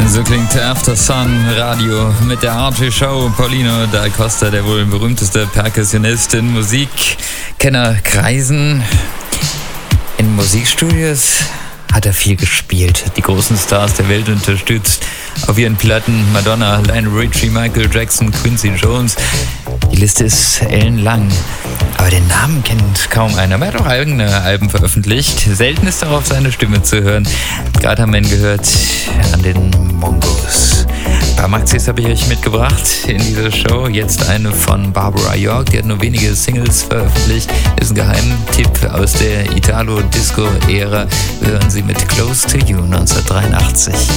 So klingt After Sun Radio mit der Archie Show. Paulino da Costa, der wohl berühmteste Perkussionist in Musikkennerkreisen. In Musikstudios hat er viel gespielt, die großen Stars der Welt unterstützt. Auf ihren Platten Madonna, Lionel Richie, Michael Jackson, Quincy Jones. Die Liste ist ellenlang. Aber den Namen kennt kaum einer. Er hat auch eigene Alben veröffentlicht. Selten ist darauf seine Stimme zu hören. Gerade haben wir ihn gehört an den Mongos. Ein paar Maxis habe ich euch mitgebracht in dieser Show. Jetzt eine von Barbara York. Die hat nur wenige Singles veröffentlicht. Ist ein Geheimtipp aus der Italo-Disco-Ära. Wir hören sie mit Close to You 1983.